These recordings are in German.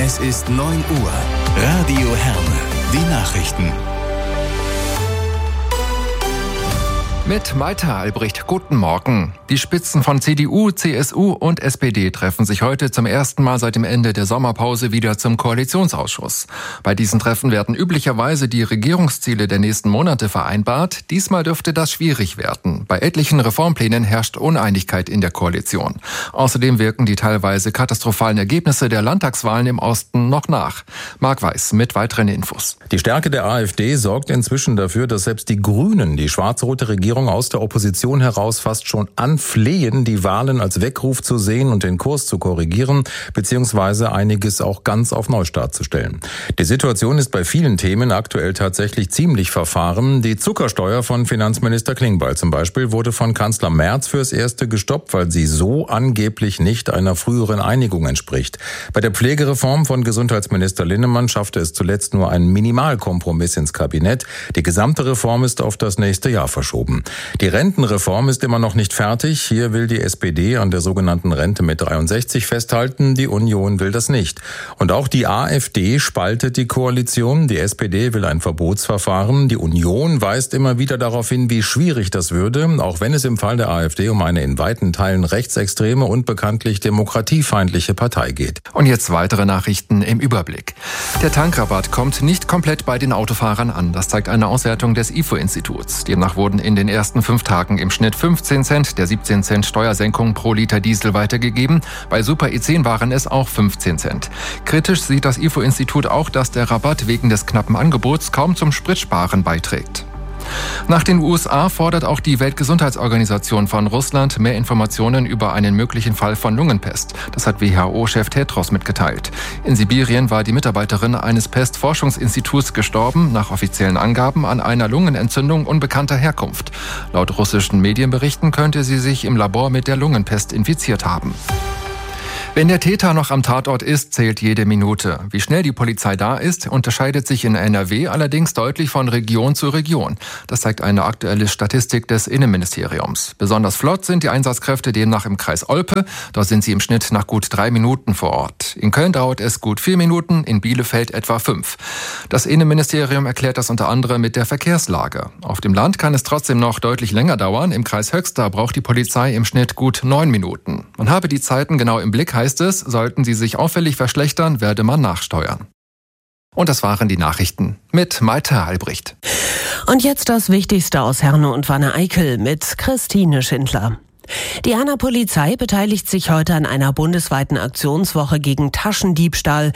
Es ist 9 Uhr. Radio Herne. Die Nachrichten. Mit Maita Albrecht, guten Morgen. Die Spitzen von CDU, CSU und SPD treffen sich heute zum ersten Mal seit dem Ende der Sommerpause wieder zum Koalitionsausschuss. Bei diesen Treffen werden üblicherweise die Regierungsziele der nächsten Monate vereinbart. Diesmal dürfte das schwierig werden. Bei etlichen Reformplänen herrscht Uneinigkeit in der Koalition. Außerdem wirken die teilweise katastrophalen Ergebnisse der Landtagswahlen im Osten noch nach. Marc Weiß mit weiteren Infos. Die Stärke der AfD sorgt inzwischen dafür, dass selbst die Grünen die schwarz-rote Regierung aus der Opposition heraus fast schon anflehen, die Wahlen als Weckruf zu sehen und den Kurs zu korrigieren, beziehungsweise einiges auch ganz auf Neustart zu stellen. Die Situation ist bei vielen Themen aktuell tatsächlich ziemlich verfahren. Die Zuckersteuer von Finanzminister Klingbeil zum Beispiel wurde von Kanzler Merz fürs Erste gestoppt, weil sie so angeblich nicht einer früheren Einigung entspricht. Bei der Pflegereform von Gesundheitsminister Linnemann schaffte es zuletzt nur ein Minimalkompromiss ins Kabinett. Die gesamte Reform ist auf das nächste Jahr verschoben. Die Rentenreform ist immer noch nicht fertig. Hier will die SPD an der sogenannten Rente mit 63 festhalten. Die Union will das nicht. Und auch die AfD spaltet die Koalition. Die SPD will ein Verbotsverfahren. Die Union weist immer wieder darauf hin, wie schwierig das würde, auch wenn es im Fall der AfD um eine in weiten Teilen rechtsextreme und bekanntlich demokratiefeindliche Partei geht. Und jetzt weitere Nachrichten im Überblick. Der Tankrabatt kommt nicht komplett bei den Autofahrern an. Das zeigt eine Auswertung des IFO-Instituts. Demnach wurden in den ersten 5 Tagen im Schnitt 15 Cent der 17 Cent Steuersenkung pro Liter Diesel weitergegeben. Bei Super E10 waren es auch 15 Cent. Kritisch sieht das IFO-Institut auch, dass der Rabatt wegen des knappen Angebots kaum zum Spritsparen beiträgt. Nach den USA fordert auch die Weltgesundheitsorganisation von Russland mehr Informationen über einen möglichen Fall von Lungenpest. Das hat WHO-Chef Tedros mitgeteilt. In Sibirien war die Mitarbeiterin eines Pestforschungsinstituts gestorben, nach offiziellen Angaben an einer Lungenentzündung unbekannter Herkunft. Laut russischen Medienberichten könnte sie sich im Labor mit der Lungenpest infiziert haben. Wenn der Täter noch am Tatort ist, zählt jede Minute. Wie schnell die Polizei da ist, unterscheidet sich in NRW allerdings deutlich von Region zu Region. Das zeigt eine aktuelle Statistik des Innenministeriums. Besonders flott sind die Einsatzkräfte demnach im Kreis Olpe. Dort sind sie im Schnitt nach gut 3 Minuten vor Ort. In Köln dauert es gut 4 Minuten, in Bielefeld etwa 5. Das Innenministerium erklärt das unter anderem mit der Verkehrslage. Auf dem Land kann es trotzdem noch deutlich länger dauern. Im Kreis Höxter braucht die Polizei im Schnitt gut 9 Minuten. Man habe die Zeiten genau im Blick, heißt es, sollten sie sich auffällig verschlechtern, werde man nachsteuern. Und das waren die Nachrichten mit Maita Albrecht. Und jetzt das Wichtigste aus Herne und Wanne-Eickel mit Christine Schindler. Die Herner Polizei beteiligt sich heute an einer bundesweiten Aktionswoche gegen Taschendiebstahl.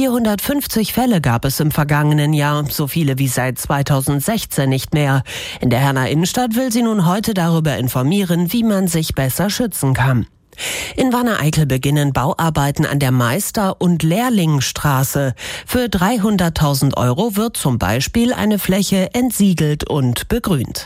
450 Fälle gab es im vergangenen Jahr, so viele wie seit 2016 nicht mehr. In der Herner Innenstadt will sie nun heute darüber informieren, wie man sich besser schützen kann. In Wanne-Eickel beginnen Bauarbeiten an der Meister- und Lehrlingstraße. Für 300.000 € wird zum Beispiel eine Fläche entsiegelt und begrünt.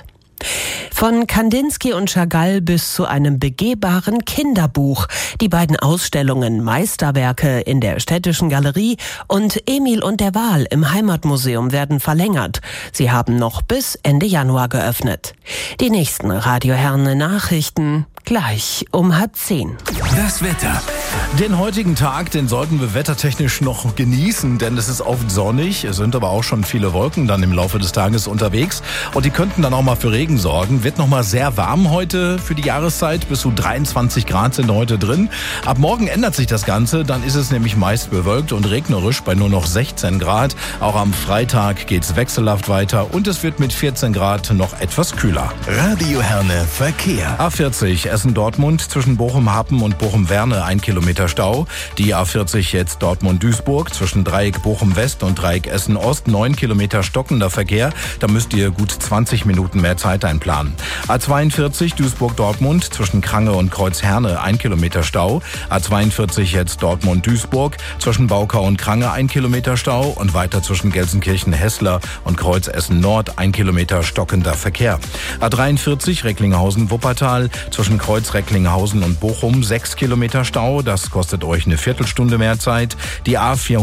Von Kandinsky und Chagall bis zu einem begehbaren Kinderbuch. Die beiden Ausstellungen Meisterwerke in der Städtischen Galerie und Emil und der Wal im Heimatmuseum werden verlängert. Sie haben noch bis Ende Januar geöffnet. Die nächsten Radio Herne Nachrichten gleich um 9:30. Das Wetter. Den heutigen Tag, den sollten wir wettertechnisch noch genießen, denn es ist oft sonnig. Es sind aber auch schon viele Wolken dann im Laufe des Tages unterwegs. Und die könnten dann auch mal für Regen sorgen. Wird nochmal sehr warm heute für die Jahreszeit. Bis zu 23 Grad sind heute drin. Ab morgen ändert sich das Ganze. Dann ist es nämlich meist bewölkt und regnerisch bei nur noch 16 Grad. Auch am Freitag geht es wechselhaft weiter. Und es wird mit 14 Grad noch etwas kühler. Radio Herne Verkehr. A40 Essen-Dortmund zwischen Bochum-Happen und Bochum-Werne 1 Kilometer Stau. Die A40 jetzt Dortmund-Duisburg zwischen Dreieck Bochum-West und Dreieck Essen-Ost 9 Kilometer stockender Verkehr. Da müsst ihr gut 20 Minuten mehr Zeit einplanen. A42 Duisburg-Dortmund zwischen Krange und Kreuz-Herne 1 Kilometer Stau. A42 jetzt Dortmund-Duisburg zwischen Baukau und Krange 1 Kilometer Stau und weiter zwischen Gelsenkirchen-Hessler und Kreuz-Essen-Nord 1 Kilometer stockender Verkehr. A43 Recklinghausen-Wuppertal zwischen Kreuz-Recklinghausen und Bochum 6 Kilometer Stau. Das kostet euch eine Viertelstunde mehr Zeit. Die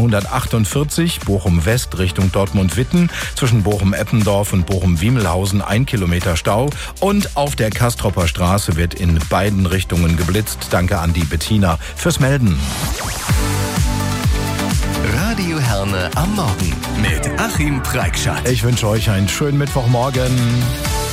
A448 Bochum-West Richtung Dortmund-Witten zwischen Bochum-Eppendorf und Bochum-Wiemelhausen 1 Kilometer Stau. Und auf der Kastropper Straße wird in beiden Richtungen geblitzt. Danke an die Bettina fürs Melden. Herne am Morgen mit Achim Preikschat. Ich wünsche euch einen schönen Mittwochmorgen.